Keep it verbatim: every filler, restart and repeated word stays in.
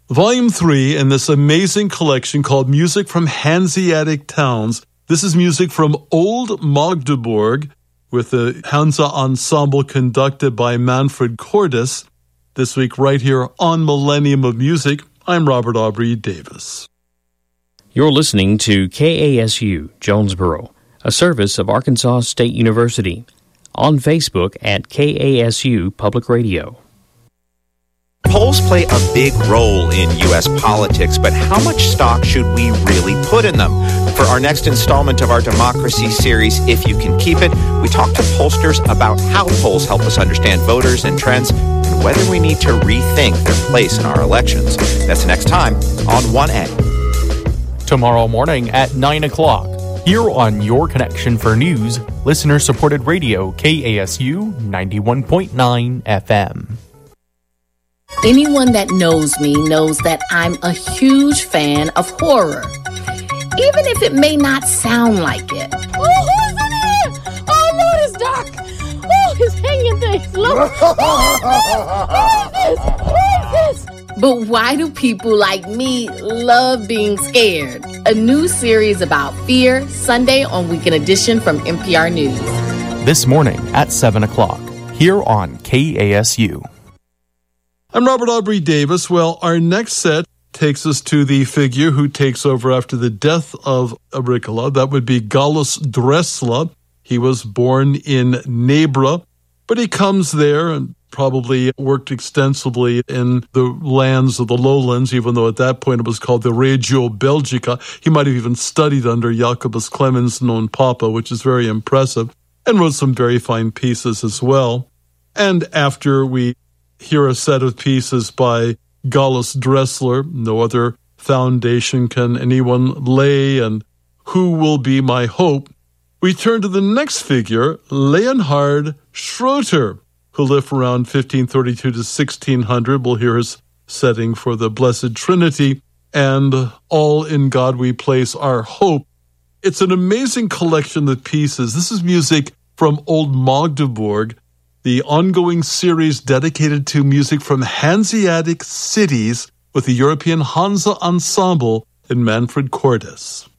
Volume three in this amazing collection called Music from Hanseatic Towns. This is music from Old Magdeburg with the Hansa Ensemble conducted by Manfred Cordes. This week right here on Millennium of Music, I'm Robert Aubrey Davis. You're listening to K A S U Jonesboro, a service of Arkansas State University. On Facebook at K A S U Public Radio. Polls play a big role in U S politics, but how much stock should we really put in them? For our next installment of our Democracy series, If You Can Keep It, we talk to pollsters about how polls help us understand voters and trends and whether we need to rethink their place in our elections. That's next time on one A. Tomorrow morning at nine o'clock, here on Your Connection for News, listener-supported radio K A S U ninety-one point nine F M. Anyone that knows me knows that I'm a huge fan of horror, even if it may not sound like it. Oh, who's in here? Oh, Lord, it's dark. Oh, he's hanging things. Look. Oh, who is this? Who is this? But why do people like me love being scared? A new series about fear, Sunday on Weekend Edition from N P R News. This morning at seven o'clock, here on K A S U. I'm Robert Aubrey Davis. Well, our next set takes us to the figure who takes over after the death of Agricola. That would be Gallus Dressler. He was born in Nebra, but he comes there and probably worked extensively in the lands of the lowlands, even though at that point it was called the Regio Belgica. He might have even studied under Jacobus Clemens non Papa, which is very impressive, and wrote some very fine pieces as well. And after we hear a set of pieces by Gallus Dressler, No Other Foundation Can Anyone Lay, and Who Will Be My Hope, we turn to the next figure, Leonhard Schroeter, who lived from around fifteen thirty-two to sixteen hundred. We'll hear his setting for the Blessed Trinity and All in God We Place Our Hope. It's an amazing collection of pieces. This is music from Old Magdeburg, the ongoing series dedicated to music from Hanseatic cities with the European Hansa Ensemble and Manfred Cordes.